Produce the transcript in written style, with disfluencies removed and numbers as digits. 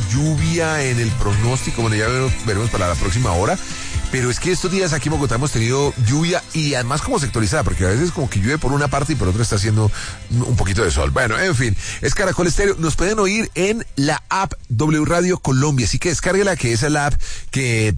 lluvia en el pronóstico, bueno, ya veremos para la próxima hora. Pero es que estos días aquí en Bogotá hemos tenido lluvia y además como sectorizada, porque a veces como que llueve por una parte y por otra está haciendo un poquito de sol. Bueno, en fin, es Caracol Estéreo. Nos pueden oír en la app W Radio Colombia, así que descárguela, que esa es la app que